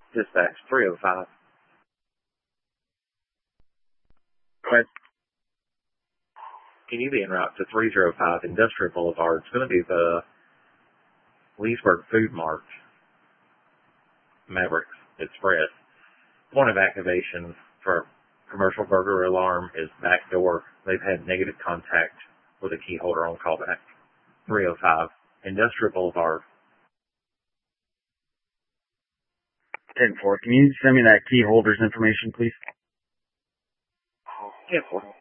Dispatch 305. But Can you be en route to 305 Industrial Boulevard? It's going to be the Leesburg Food Mart Mavericks Express. Point of activation for commercial burglary alarm is back door. They've had negative contact with a key holder on callback. 305 Industrial Boulevard. 10-4, can you send me that key holder's information, please? Yeah, 4.